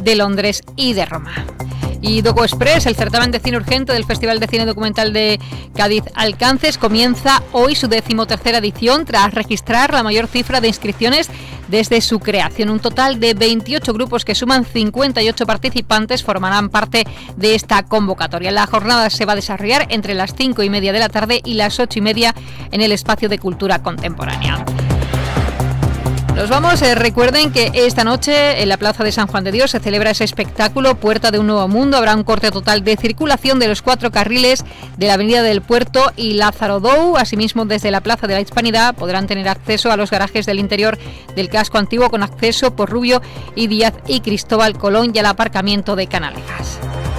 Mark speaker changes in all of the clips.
Speaker 1: de Londres y de Roma. Y Docu Express, el certamen de cine urgente del Festival de Cine Documental de Cádiz Alcances, comienza hoy su 13ª edición tras registrar la mayor cifra de inscripciones desde su creación. Un total de 28 grupos que suman 58 participantes formarán parte de esta convocatoria. La jornada se va a desarrollar entre las 5:30 de la tarde y las 8:30 en el espacio de cultura contemporánea. Nos vamos, recuerden que esta noche en la Plaza de San Juan de Dios se celebra ese espectáculo Puerta de un Nuevo Mundo. Habrá un corte total de circulación de los 4 carriles de la Avenida del Puerto y Lázaro Dou. Asimismo, desde la Plaza de la Hispanidad podrán tener acceso a los garajes del interior del casco antiguo con acceso por Rubio y Díaz y Cristóbal Colón y al aparcamiento de Canalejas.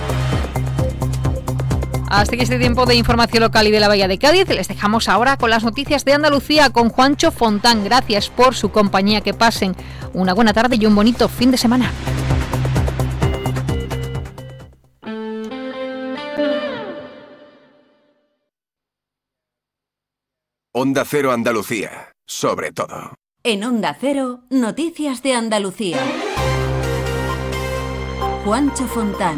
Speaker 1: Hasta aquí este tiempo de información local y de la Bahía de Cádiz. Les dejamos ahora con las noticias de Andalucía con Juancho Fontán. Gracias por su compañía. Que pasen una buena tarde y un bonito fin de semana.
Speaker 2: Onda Cero Andalucía, sobre todo.
Speaker 3: En Onda Cero, noticias de Andalucía. Juancho Fontán.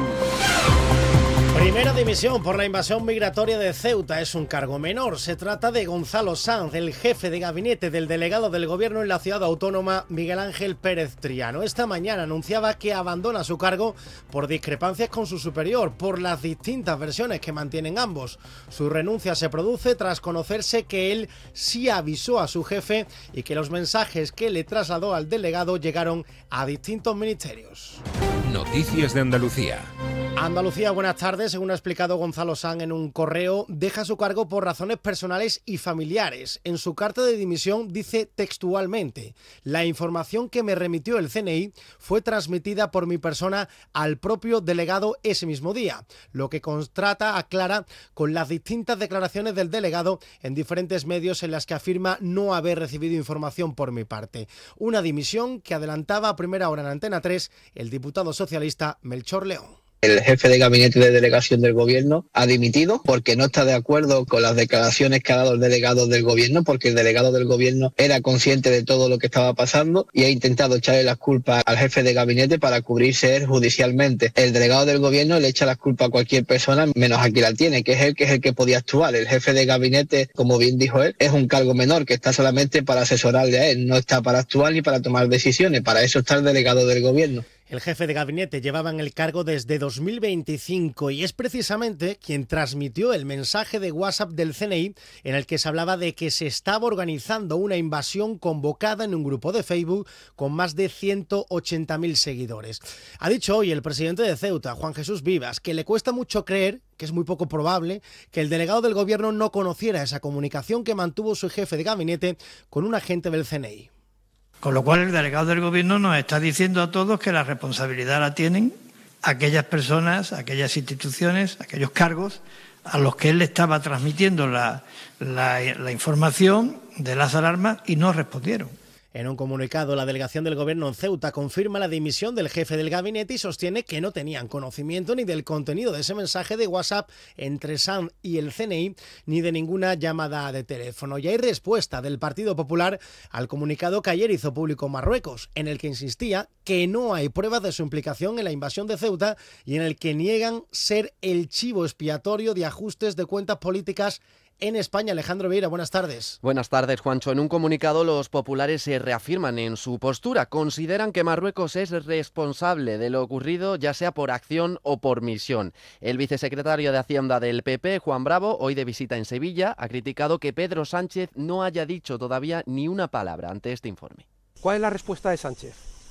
Speaker 4: Primera dimisión por la invasión migratoria de Ceuta. Es un cargo menor. Se trata de Gonzalo Sanz, el jefe de gabinete del delegado del gobierno en la ciudad autónoma, Miguel Ángel Pérez Triano. Esta mañana anunciaba que abandona su cargo por discrepancias con su superior, por las distintas versiones que mantienen ambos. Su renuncia se produce tras conocerse que él sí avisó a su jefe y que los mensajes que le trasladó al delegado llegaron a distintos ministerios.
Speaker 5: Noticias de Andalucía.
Speaker 4: Andalucía, buenas tardes. Según ha explicado Gonzalo Sanz en un correo, deja su cargo por razones personales y familiares. En su carta de dimisión dice textualmente: la información que me remitió el CNI fue transmitida por mi persona al propio delegado ese mismo día, lo que contrasta, aclara, con las distintas declaraciones del delegado en diferentes medios en las que afirma no haber recibido información por mi parte. Una dimisión que adelantaba a primera hora en Antena 3 el diputado socialista Melchor León.
Speaker 6: El jefe de gabinete de delegación del gobierno ha dimitido porque no está de acuerdo con las declaraciones que ha dado el delegado del gobierno, porque el delegado del gobierno era consciente de todo lo que estaba pasando y ha intentado echarle las culpas al jefe de gabinete para cubrirse él judicialmente. El delegado del gobierno le echa las culpas a cualquier persona menos a quien la tiene, que es el que podía actuar. El jefe de gabinete, como bien dijo él, es un cargo menor que está solamente para asesorarle a él, no está para actuar ni para tomar decisiones. Para eso está el delegado del gobierno.
Speaker 4: El jefe de gabinete llevaba en el cargo desde 2025 y es precisamente quien transmitió el mensaje de WhatsApp del CNI en el que se hablaba de que se estaba organizando una invasión convocada en un grupo de Facebook con más de 180.000 seguidores. Ha dicho hoy el presidente de Ceuta, Juan Jesús Vivas, que le cuesta mucho creer, que es muy poco probable, que el delegado del gobierno no conociera esa comunicación que mantuvo su jefe de gabinete con un agente del CNI.
Speaker 7: Con lo cual el delegado del gobierno nos está diciendo a todos que la responsabilidad la tienen aquellas personas, aquellas instituciones, aquellos cargos a los que él le estaba transmitiendo la información de las alarmas y no respondieron.
Speaker 4: En un comunicado, la delegación del gobierno en Ceuta confirma la dimisión del jefe del gabinete y sostiene que no tenían conocimiento ni del contenido de ese mensaje de WhatsApp entre Sanz y el CNI, ni de ninguna llamada de teléfono. Y hay respuesta del Partido Popular al comunicado que ayer hizo público Marruecos, en el que insistía que no hay pruebas de su implicación en la invasión de Ceuta y en el que niegan ser el chivo expiatorio de ajustes de cuentas políticas en España. Alejandro Vieira, buenas tardes.
Speaker 8: Buenas tardes, Juancho. En un comunicado, los populares se reafirman en su postura. Consideran que Marruecos es responsable de lo ocurrido, ya sea por acción o por misión. El vicesecretario de Hacienda del PP, Juan Bravo, hoy de visita en Sevilla, ha criticado que Pedro Sánchez no haya dicho todavía ni una palabra ante este informe.
Speaker 9: ¿Cuál es la respuesta de Sánchez?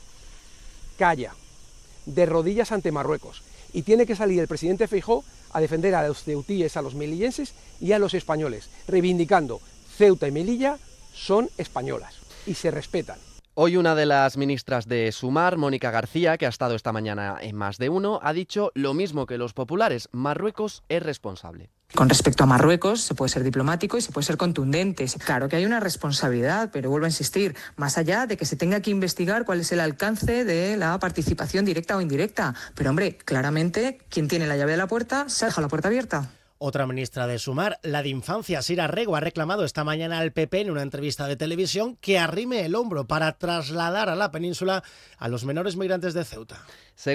Speaker 9: Calla, de rodillas ante Marruecos. Y tiene que salir el presidente Feijóo a defender a los ceutíes, a los melillenses y a los españoles, reivindicando Ceuta y Melilla son españolas y se respetan.
Speaker 8: Hoy una de las ministras de Sumar, Mónica García, que ha estado esta mañana en Más de Uno, ha dicho lo mismo que los populares: Marruecos es responsable.
Speaker 10: Con respecto a Marruecos, se puede ser diplomático y se puede ser contundente. Claro que hay una responsabilidad, pero vuelvo a insistir, más allá de que se tenga que investigar cuál es el alcance de la participación directa o indirecta. Pero hombre, claramente, quien tiene la llave de la puerta, se ha dejado la puerta abierta.
Speaker 4: Otra ministra de Sumar, la de Infancia, Sira Rego, ha reclamado esta mañana al PP en una entrevista de televisión que arrime el hombro para trasladar a la península a los menores migrantes de Ceuta.